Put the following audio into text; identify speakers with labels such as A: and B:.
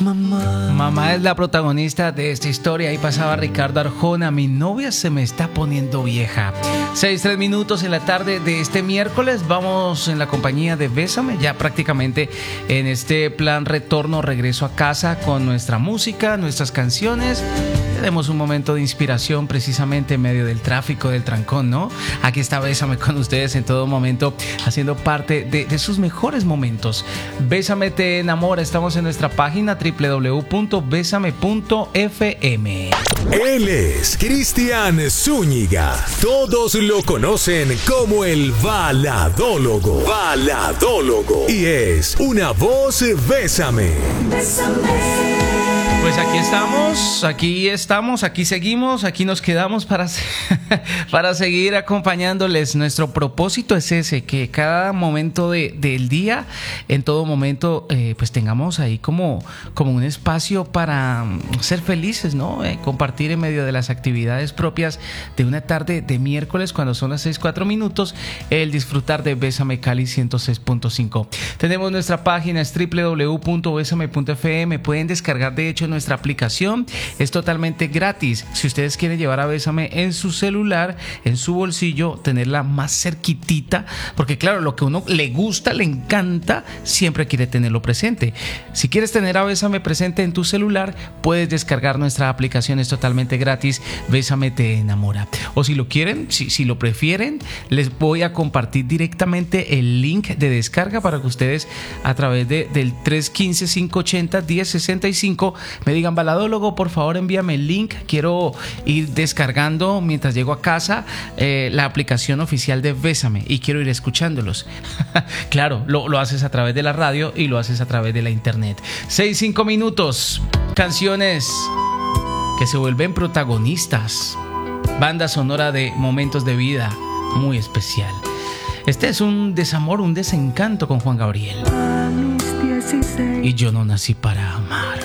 A: Mamá es la protagonista de esta historia. Ahí pasaba Ricardo Arjona. Mi novia se me está poniendo vieja. 6:03 minutos en la tarde de este miércoles. Vamos en la compañía de Bésame, ya prácticamente en este plan retorno, regreso a casa con nuestra música, nuestras canciones. Tenemos un momento de inspiración precisamente en medio del tráfico, del trancón, ¿no? Aquí está Bésame con ustedes en todo momento, haciendo parte de sus mejores momentos. Bésame te enamora. Estamos en nuestra página www.besame.fm.
B: Él es Cristian Zúñiga. Todos lo conocen como el baladólogo. Y es una voz Bésame.
A: Pues aquí seguimos, aquí nos quedamos para seguir acompañándoles. Nuestro propósito es ese, que cada momento del día, en todo momento, pues tengamos ahí como un espacio para ser felices, ¿no? Compartir en medio de las actividades propias de una tarde de miércoles, cuando son las 6:04, el disfrutar de Bésame Cali 106.5. Tenemos nuestra página, es www.besame.fm. Pueden descargar, de hecho, nuestra aplicación. Es totalmente gratis. Si ustedes quieren llevar a Bésame en su celular, en su bolsillo, tenerla más cerquitita, porque claro, lo que a uno le gusta, le encanta, siempre quiere tenerlo presente. Si quieres tener a Bésame presente en tu celular, puedes descargar nuestra aplicación. Es totalmente gratis. Bésame te enamora. O si lo quieren, si lo prefieren, les voy a compartir directamente el link de descarga para que ustedes, a través del 315-580-1065, me digan: baladólogo, por favor envíame el link, quiero ir descargando mientras llego a casa la aplicación oficial de Bésame y quiero ir escuchándolos. Claro, lo haces a través de la radio y lo haces a través de la internet. 6:05 minutos, canciones que se vuelven protagonistas, banda sonora de momentos de vida muy especial. Este es un desamor, un desencanto con Juan Gabriel. Y yo no nací para amar.